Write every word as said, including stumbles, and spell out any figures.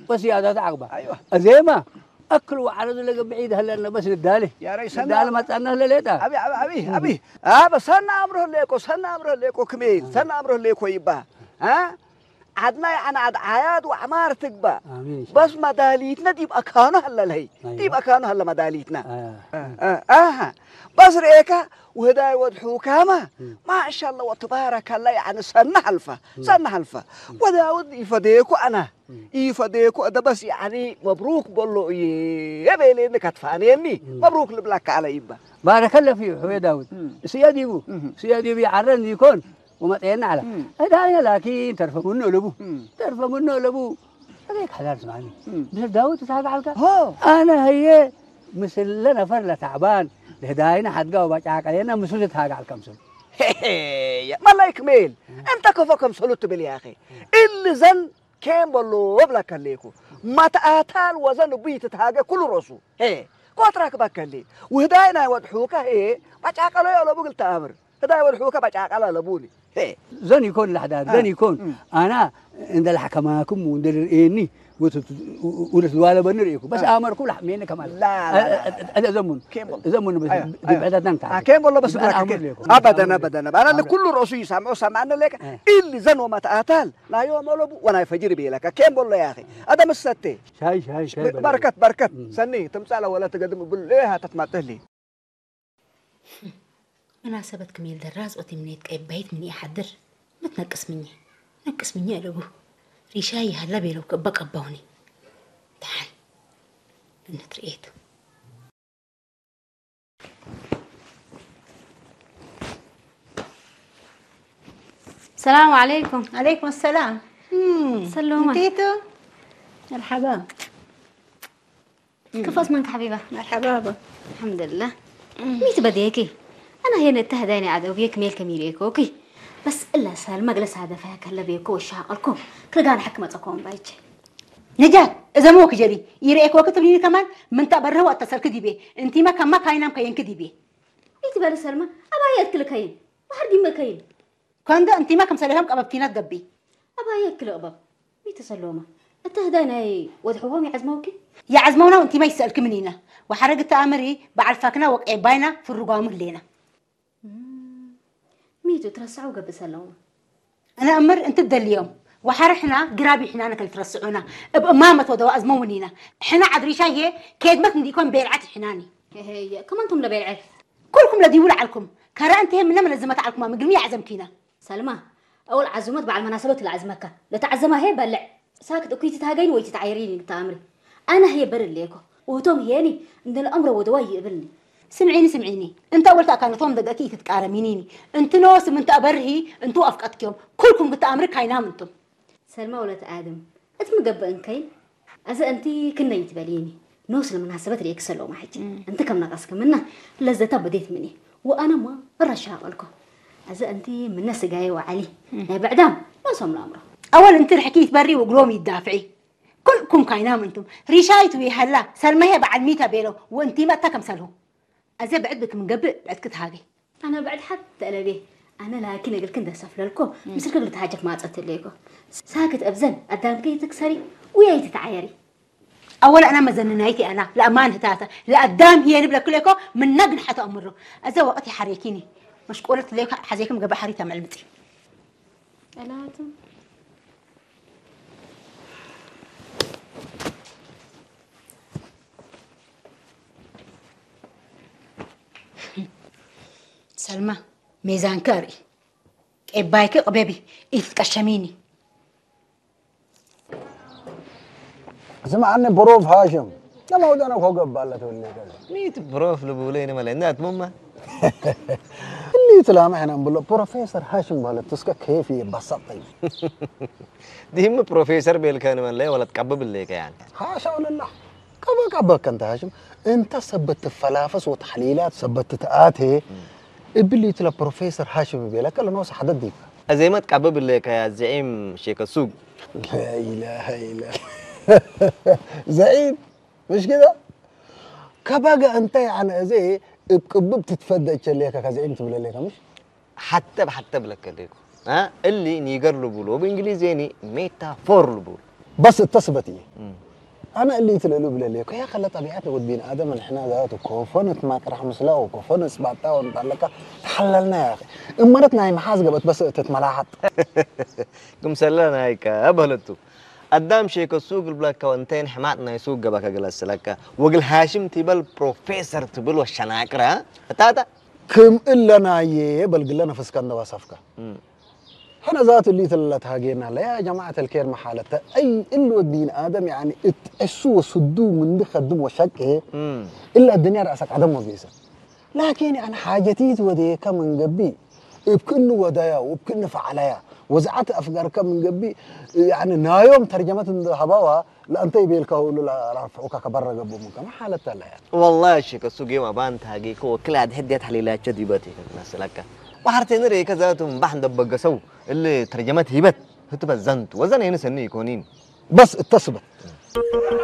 بس يا هذا عقبة أيوة زي ما أكلوا عرض لقى بعيد هلا إنه بس الدالة يا ريس الدالة ما تأنه ليتا أبي أبي أبي آه بس أنا أمره ليكو سنة أمره ليكو كميل سنة أمره ليكو يبا ها عدنا يعني عد عياد وعمار تقبى بس مداليتنا دي بأكانه هلا لهي دي بأكانه هلا مداليتنا آه آه, آه. بس ريكا وهداي ودحوكامة ما شاء الله وتبارك الله يعني سنة حلفة سنة حلفة وداود يفديكو أنا يفديكو ده بس يعني مبروك بقول يا بيلي إنك هتفانيني مبروك لبلاك على يبا بارك الله فيه هو داود سيادي بو سيادي بيعرن يكون وما تينا على هذا لكن ترفع منه لبو ترفع منه لبو هذيك حلال اسمعني مثل داود تساعد على أنا هي مثل لنا فرلة تعبان لهداينا حدقا وباقاك علينا مسؤولة هاق على الكمسل ما لا يكمل انت كفا كمسلو تبلي يا أخي اللي زن كان بلو وبلك الليكو ما تآتال وزن بيت تهاق كل رسو هي كوتراك باكلي وهداينا ودحوكا هي باقاك علينا ولا بقل تأمر هداينا ودحوكا باقاك على لبوني زن يكون الأحداث زن يكون أنا عند الحكماكم وعند الإني ورسوالة بنريكم بس أمر كل حمينا كمان لا لا هذا زمن زمن بس بعد تنتهي كم والله بس أبدا أبدا أنا اللي كل رأسي سامع سامعنا لك اللي زن وما تأتال لا يوم ولا بو وأنا يفجر بيلك كم والله يا أخي هذا مش ستة شاي شاي شاي بركة بركة سني تمسألة ولا تقدم بالله هتتمتلي مناسبة كميل دراز وتمنيت كأي بيت مني أحضر ما تنقص مني نقص مني ألوه ريشاي هلا بيلو كبك أبوني تعال نترقيته السلام عليكم. عليكم السلام. سلومة تيتو مرحبا. كيف اسمك حبيبة؟ مرحبا بابا. الحمد لله. ميت بديكي أنا هنا تهداني عدو بيك ميل كميريك أوكي بس إلا سال مجلس هذا فيها كلا بيكو وشاقلكم كل جان حكمتكم بايجي نجات إذا موك جري يريك وقت بني كمان من تبره واتصل كدي بيه أنتي ما كم ما كاينام كاين كدي بيه إنتي بالي سلمى أبا يأكل كاين وحردي ما كاين كان ده أنتي ما كم سلهم كأبتينا تجبي أبا يأكل أبا ميت سلومة التهداني وضحوهم يعزموكي يعزمونا وأنتي ما يسألك منينا وحرقت أمري بعرفكنا وقع باينا في الرقام اللينا ميتو ترسعوا قبل سلومة أنا أمر أنت بدل اليوم وحرحنا قرابي حنا نكل ترسعونا بأمامة ودواء أزمونينا حنا عذري شيء كيد ما تنديكون بيرعت حناني هي كمان تم لبيرعت كلكم لدي ولا عليكم كرا أنت هم من لزمت عليكم ما قلمي عزمكينا سلمى أول عزومات بعد المناسبات اللي عزمك لا تعزمها هي بلع ساكت أكيد تتهاجين ويتتعايرين تأمري أنا هي بر ليكو وهتوم هياني من الأمر ودواء يقبلني سمعيني سمعيني انت اولت كانوا توم دقاقي تتقارمينيني انت نوس من تابرهي انتو افقتكم كلكم قلت امرك هاينام انتم سلمى ولد ادم اتم قبئن كاين اذا انت كنا يتباليني نوصل المناسبات اللي يكسلوا ما حجي انت كم نقصك منا لذتها بديت مني وانا ما برشا لكم اذا انت من ناس جاي وعلي بعدام ما صوم الامر اول انت حكيت بري وقلومي يدافعي كلكم كاينام انتم ريشايت ويهلا سلمى هي بعد ميتا بينه وانت ما تكم سلهو أزا بعد بك من قبل بعد كنت هاجي أنا بعد حتى أنا ليه أنا لكن أقول كنت أسافر لكم مثل قبل تهاجك ما أتصل ليكم ساكت أبزن قدام كي تكسري وياي تتعايري أولا أنا مزننايتي أنا لأمان هتاتا لقدام هي نبلا كلكم من نقن حتى أمره أزا وقتي حريكيني مش قولت ليك حزيكم قبل حريتا معلمتي ألاتم سلمى ميزان كاري إبايك قبيبي إتكشميني اسمع عني بروف هاشم لما ودنا فوق بالله ولا كذا ميت بروف لبولين ما لنات ماما اللي تلامحنا نقول بروفيسور هاشم بالله تسكا كيف يبسطي دي هم بروفيسور بالكان من لا ولا تكبب الليك يعني حاشا لله كبا كبك انت هاشم انت سبت فلافس وتحليلات سبت تآتي إبلي تلا بروفيسور هاشم بيلك الله نوص حدد ديك زي ما تكبب الليك يا زعيم شيك السوق لا إله إلا زعيم مش كده كباقة أنت يعني زي بكبب تتفدى إيش كزعيم تقول لك مش حتى حتى بلك ليكو ها اللي نيجر لبولو بإنجليزي يعني ميتافور لبول بس اتصبتي انا اللي تلقلب لك يا خلى طبيعتنا ودين ادم احنا ذاته كوفنت ما كره مسلا وكوفنت سبعتا ونطلقها تحللنا يا اخي امرتنا هي محاسقه بس تتملاحط كم سلنا هيك ابهلتو قدام شيك السوق البلاك وانتين حماتنا يسوق بك جلس لك وقل هاشم تبل بروفيسور تبل والشناكرة تاتا كم إلا نايي بل قلنا في اسكندر وصفقة هنا ذات اللي ثلت هاجينا لا يا جماعة الكير محالته أي إلا الدين آدم يعني اتأسوا صدوا من دخدم وشك إلا الدنيا رأسك عدم وبيسا لكن أنا حاجتي ودي كم قبي بكن ودايا وبكن فعليا وزعت أفكار كم من قبي يعني نايوم ترجمة هباوها لا أنت يبيلك ولا رافعوك كبر قبو منك ما حالته لا يعني والله شيك السوق يوم بانت هاجيك وكل عاد هدي تحليلات جدي باتي الناس لك وحرتين ريك ذاتهم بحن دبق سو اللي ترجمت هبت هتبت زنت وزن هنا سني يكونين بس اتصبت